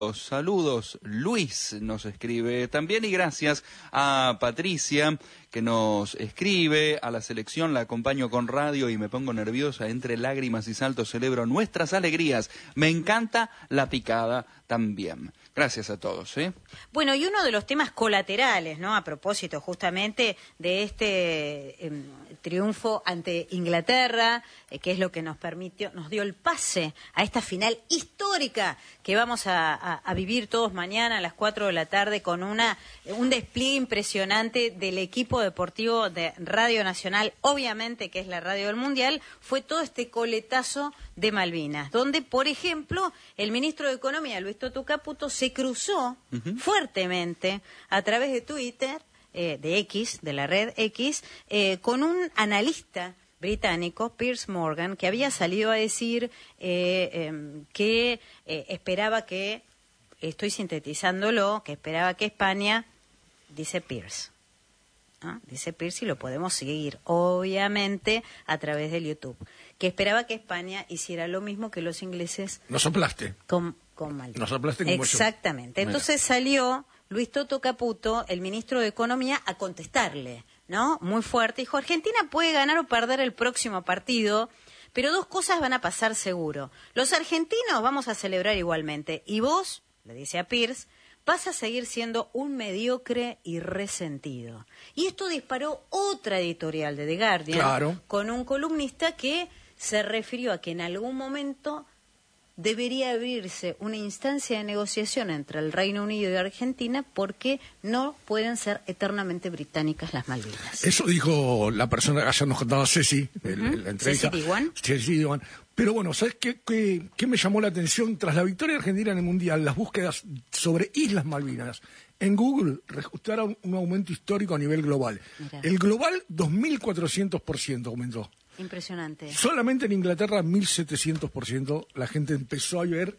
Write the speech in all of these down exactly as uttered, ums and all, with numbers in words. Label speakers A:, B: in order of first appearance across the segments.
A: Saludos, Luis nos escribe también, y gracias a Patricia que nos escribe. A la selección la acompaño con radio y me pongo nerviosa, entre lágrimas y saltos celebro nuestras alegrías. Me encanta la picada también. Gracias a todos, ¿eh?
B: Bueno, y uno de los temas colaterales, ¿no? A propósito justamente de este eh, triunfo ante Inglaterra, eh, que es lo que nos permitió, nos dio el pase a esta final histórica que vamos a, a, a vivir todos mañana a las cuatro de la tarde con una un despliegue impresionante del equipo deportivo de Radio Nacional, obviamente que es la radio del Mundial. Fue todo este coletazo de Malvinas, donde, por ejemplo, el ministro de Economía, Luis Toto Caputo, se cruzó uh-huh. fuertemente a través de Twitter, eh, de X, de la red X, eh, con un analista británico, Piers Morgan, que había salido a decir eh, eh, que eh, esperaba que, estoy sintetizándolo, que esperaba que España, dice Piers, ¿ah? dice Piers y lo podemos seguir, obviamente, a través del YouTube, que esperaba que España hiciera lo mismo que los ingleses.
C: No soplaste.
B: Con, con Malvinas.
C: No soplaste como
B: Exactamente.
C: Yo.
B: Entonces salió Luis Toto Caputo, el ministro de Economía, a contestarle, ¿no? Muy fuerte. Dijo, Argentina puede ganar o perder el próximo partido, pero dos cosas van a pasar seguro. Los argentinos vamos a celebrar igualmente. Y vos, le dice a Piers, vas a seguir siendo un mediocre y resentido. Y esto disparó otra editorial de The Guardian,
C: claro,
B: con un columnista que se refirió a que en algún momento debería abrirse una instancia de negociación entre el Reino Unido y Argentina porque no pueden ser eternamente británicas las Malvinas.
C: Eso dijo la persona que ayer nos contaba Ceci, uh-huh. en la entrevista.
B: Ceci Diwan.
C: Ceci Diwan. Pero bueno, ¿sabes qué, qué, qué me llamó la atención? Tras la victoria argentina en el Mundial, las búsquedas sobre Islas Malvinas, en Google registraron un aumento histórico a nivel global. Mirá. El global, dos mil cuatrocientos por ciento aumentó.
B: Impresionante.
C: Solamente en Inglaterra, mil setecientos por ciento, la gente empezó a ver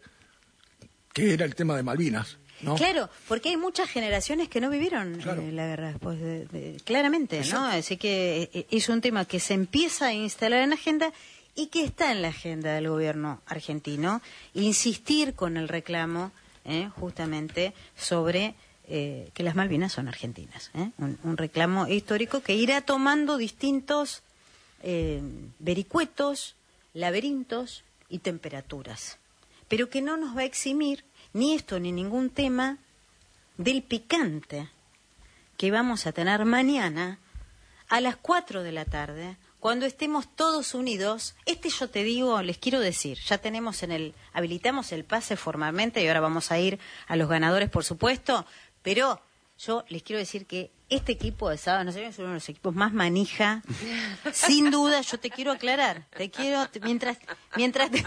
C: qué era el tema de Malvinas, ¿no?
B: Claro, porque hay muchas generaciones que no vivieron claro. eh, la guerra después de, de... Claramente, exacto, ¿no? Así que eh, es un tema que se empieza a instalar en la agenda y que está en la agenda del gobierno argentino, insistir con el reclamo eh, justamente sobre eh, que las Malvinas son argentinas. ¿eh? Un, un reclamo histórico que irá tomando distintos Eh, vericuetos, laberintos y temperaturas, pero que no nos va a eximir ni esto ni ningún tema del picante que vamos a tener mañana a las cuatro de la tarde, cuando estemos todos unidos. Este, yo te digo, les quiero decir, ya tenemos en el, habilitamos el pase formalmente y ahora vamos a ir a los ganadores, por supuesto, pero yo les quiero decir que este equipo de Sábado Nacional es uno de los equipos más manija, sin duda. Yo te quiero aclarar, te quiero, mientras, mientras, te,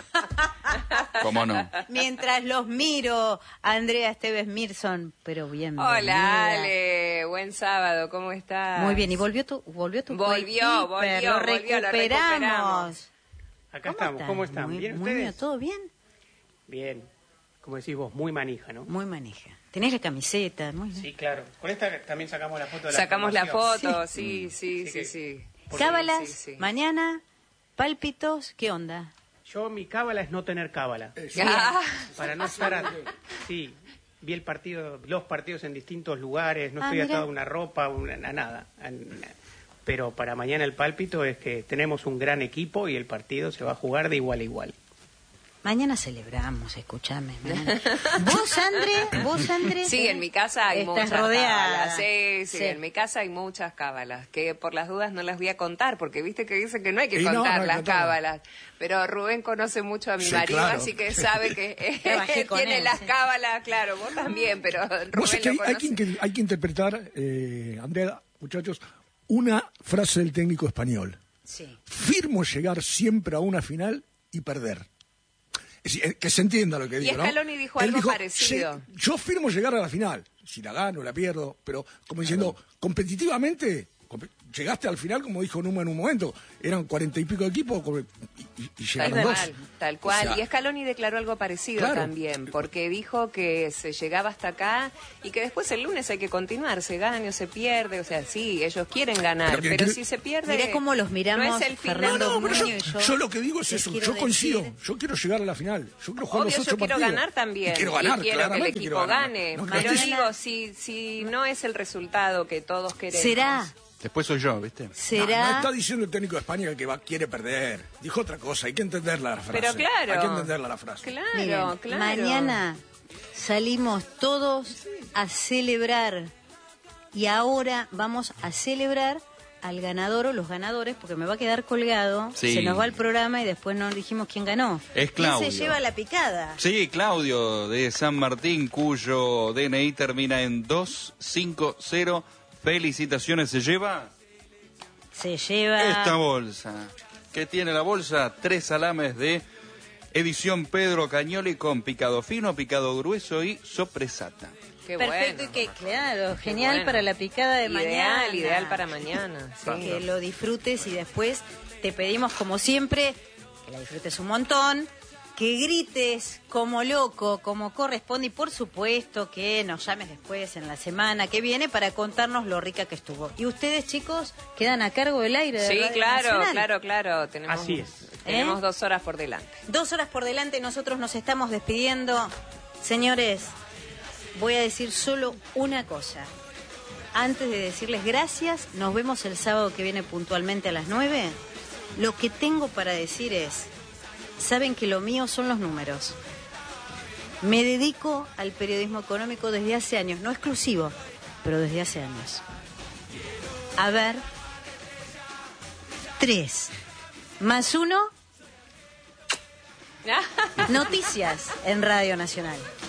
A: ¿cómo no?
B: Mientras los miro, Andrea Esteves Mirson, pero bien.
D: Hola, Ale, buen sábado, ¿cómo estás?
B: Muy bien, y volvió tu, volvió tu
D: volvió, volvió,
B: lo
D: volvió,
B: recuperamos.
D: lo recuperamos.
E: Acá estamos,
B: están?
E: ¿cómo están?
B: Muy,
E: ¿Bien
B: muy
E: ustedes?
B: bien, ¿todo bien?
E: Bien, como decís vos, muy manija, ¿no?
B: Muy manija. Tenés la camiseta, muy bien.
E: Sí, claro. Con esta también sacamos la foto de la
D: Sacamos la
E: formación.
D: foto, sí, sí, sí, sí. sí.
B: Cábalas,
D: sí, sí.
B: mañana, pálpitos, ¿qué onda?
E: Yo, mi cábala es no tener cábala.
D: Ah.
E: Para no estar... A... Sí, vi el partido, los partidos en distintos lugares, no
B: Ah,
E: estoy
B: mira.
E: atado a una ropa, una, a nada. A- Pero para mañana el pálpito es que tenemos un gran equipo y el partido se va a jugar de igual a igual.
B: Mañana celebramos, escúchame. mañana. ¿Vos, André? ¿Vos, André?
D: Sí, en mi casa hay
B: Estás
D: muchas
B: rodeada.
D: cábalas. Sí, sí,
B: Sí.
D: en mi casa hay muchas cábalas, que por las dudas no las voy a contar, porque viste que dicen que no hay que
C: Y no,
D: contar
C: no hay que
D: las
C: contar.
D: cábalas. Pero Rubén conoce mucho a mi
C: Sí,
D: marido,
C: claro.
D: así que sabe que eh,
B: Trabajé con
D: tiene
B: él,
D: las
B: sí.
D: cábalas, claro, vos también, pero
C: Vos
D: Rubén
C: sabés que
D: lo
C: hay, hay
D: conoce.
C: que, hay que interpretar, eh, Andrea, muchachos, una frase del técnico español.
B: Sí.
C: Firmo llegar siempre a una final y perder. Es decir, que se entienda lo que
D: Y
C: digo, ¿no?
D: Scaloni dijo
C: Él
D: algo parecido.
C: "Lle- Yo firmo llegar a la final. Si la gano, la pierdo, pero como diciendo, competitivamente Llegaste al final, como dijo Numa en un momento, eran cuarenta y pico de equipos y, y, y llegaron
D: Tal
C: dos.
D: cual, tal cual.
C: O sea,
D: y Scaloni declaró algo parecido
C: claro.
D: también, porque dijo que se llegaba hasta acá y que después el lunes hay que continuar, se gana o se pierde, o sea, sí, ellos quieren ganar,
C: Pero que-
D: pero
C: que-
D: si se pierde...
B: Mirá cómo los miramos,
D: no es el final.
B: Fernando
C: No, no, pero yo,
B: Muñoz y yo.
C: yo lo que digo es
B: les
C: eso,
B: quiero
C: yo coincido,
B: decir-
C: yo quiero llegar a la final, yo quiero jugar
D: Obvio,
C: los
D: yo
C: ocho
D: quiero
C: partidos.
D: ganar también.
C: Y quiero ganar,
D: y quiero que el
C: claramente
D: equipo
C: quiero ganar.
D: gane.
C: No,
D: pero
C: estoy-
D: digo, si, si no es el resultado que todos queremos...
B: ¿Será?
A: Después soy yo, ¿viste?
C: No,
B: ¿Será?
C: no está diciendo el técnico de España que va, quiere perder. Dijo otra cosa, hay que entenderla la frase.
D: Pero claro.
C: Hay que entenderla la frase.
D: Claro,
B: Miren,
D: claro.
B: mañana salimos todos a celebrar y ahora vamos a celebrar al ganador o los ganadores porque me va a quedar colgado,
A: Sí.
B: se nos va el programa y después no dijimos quién ganó.
A: Es
B: ¿Quién
A: Claudio.
B: se lleva la picada?
A: Sí, Claudio de San Martín, cuyo D N I termina en dos cinco cero. Felicitaciones, se lleva
B: Se lleva...
A: esta bolsa. ¿Qué tiene la bolsa? Tres salames de edición Pedro Cañoli con picado fino, picado grueso y sopresata.
D: Qué
B: Perfecto,
D: bueno.
B: y que claro, genial
D: bueno.
B: para la picada de
D: Ideal,
B: mañana.
D: ideal para mañana. Sí.
B: Que lo disfrutes y después te pedimos como siempre que la disfrutes un montón, que grites como loco, como corresponde y por supuesto que nos llames después en la semana que viene para contarnos lo rica que estuvo. Y ustedes chicos quedan a cargo del aire de
D: Sí,
B: Radio
D: claro,
B: Nacional.
D: claro, claro. Tenemos,
E: Así es.
D: Tenemos
B: ¿Eh?
D: dos horas por delante.
B: Dos horas por delante, nosotros nos estamos despidiendo. Señores, voy a decir solo una cosa. Antes de decirles gracias, nos vemos el sábado que viene puntualmente a las nueve. Lo que tengo para decir es, saben que lo mío son los números. Me dedico al periodismo económico desde hace años, no exclusivo, pero desde hace años. A ver, tres más uno, noticias en Radio Nacional.